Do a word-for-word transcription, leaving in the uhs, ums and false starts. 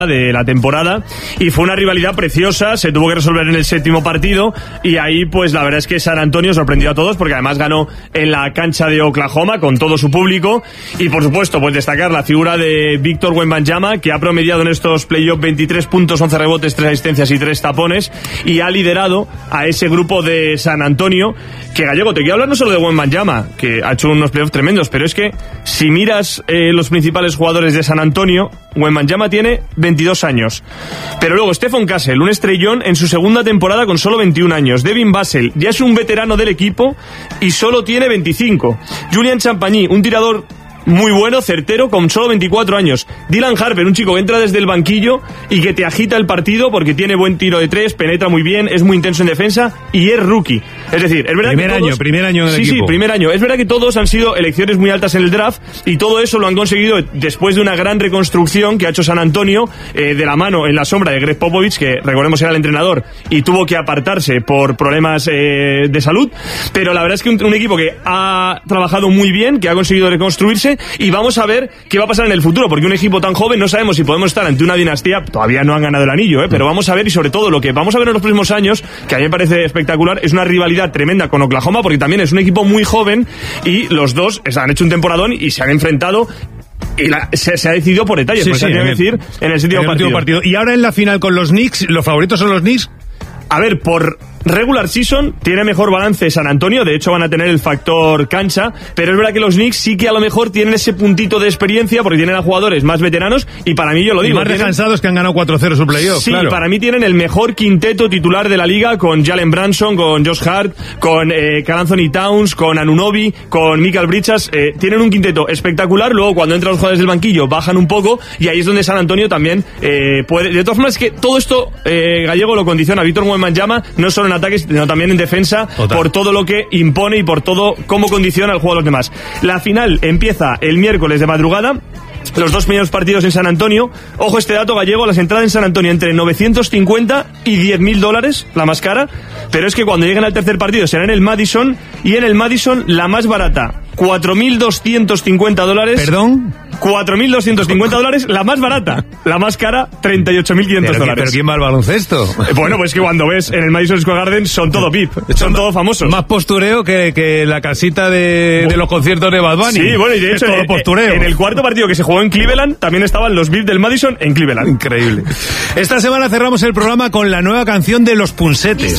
de la temporada y fue una rivalidad preciosa, se tuvo que resolver en el séptimo partido y ahí pues la verdad es que San Antonio sorprendió a todos porque además ganó en la cancha de Oklahoma con todo su público y por supuesto pues destacar la figura de Víctor Wembanyama, que ha promediado en estos playoffs veintitrés puntos, once rebotes, tres asistencias y tres tapones y ha liderado a ese grupo de San Antonio. Que Gallego, te quiero hablar no solo de Wembanyama, que ha hecho unos playoffs tremendos, pero es que si miras eh, los principales jugadores de San Antonio, Wembanyama tiene veintidós años. Pero luego Stephon Castle, un estrellón en su segunda temporada con solo veintiún años. Devin Vassell ya es un veterano del equipo y solo tiene veinticinco. Julian Champagny, un tirador muy bueno, certero, con solo veinticuatro años. Dylan Harper, un chico que entra desde el banquillo y que te agita el partido porque tiene buen tiro de tres, penetra muy bien, es muy intenso en defensa y es rookie. Es decir, es verdad primer que todos, año, primer año del sí, equipo. Sí, primer año. Es verdad que todos han sido elecciones muy altas en el draft y todo eso lo han conseguido después de una gran reconstrucción que ha hecho San Antonio eh, de la mano en la sombra de Greg Popovich, que recordemos era el entrenador y tuvo que apartarse por problemas eh, de salud. Pero la verdad es que un, un equipo que ha trabajado muy bien, que ha conseguido reconstruirse y vamos a ver qué va a pasar en el futuro, porque un equipo tan joven no sabemos si podemos estar ante una dinastía. Todavía no han ganado el anillo, ¿eh? Pero vamos a ver, y sobre todo lo que vamos a ver en los próximos años, que a mí me parece espectacular, es una rivalidad tremenda con Oklahoma, porque también es un equipo muy joven y los dos han hecho un temporadón y se han enfrentado y la, se, se ha decidido por detalles, sí, pues sí, hay que en decir el, en el séptimo partido. partido. Y ahora en la final con los Knicks, ¿los favoritos son los Knicks? A ver, por regular season tiene mejor balance San Antonio, de hecho van a tener el factor cancha, pero es verdad que los Knicks sí que a lo mejor tienen ese puntito de experiencia porque tienen a jugadores más veteranos y para mí, yo lo digo, y más tienen... descansados, que han ganado cuatro cero su playoff. Sí, claro. Para mí tienen el mejor quinteto titular de la liga, con Jalen Brunson, con Josh Hart, con eh, Karl Anthony Towns, con Anunoby, con Michael Bridges. Eh, tienen un quinteto espectacular. Luego cuando entran los jugadores del banquillo bajan un poco y ahí es donde San Antonio también eh, puede. De todas formas, es que todo esto eh, Gallego lo condiciona Víctor Wembanyama, no solo en ataques sino también en defensa. Total. Por todo lo que impone y por todo cómo condiciona el juego de los demás. La final empieza el miércoles de madrugada. Los dos primeros partidos en San Antonio. Ojo este dato, Gallego, las entradas en San Antonio entre novecientos cincuenta y diez mil dólares, la más cara. Pero es que cuando lleguen al tercer partido será en el Madison, y en el Madison la más barata, cuatro mil doscientos cincuenta dólares. ¿Perdón? cuatro mil doscientos cincuenta dólares, la más barata. La más cara, treinta y ocho mil quinientos dólares. ¿Pero quién va al baloncesto? Bueno, pues que cuando ves en el Madison Square Garden son todo V I P, son todos famosos. Más postureo que, que la casita de, de los conciertos de Bad Bunny. Sí, bueno, y de hecho, es todo postureo. En el cuarto partido que se jugó en Cleveland, también estaban los V I P del Madison en Cleveland. Increíble. Esta semana cerramos el programa con la nueva canción de Los Punsetes.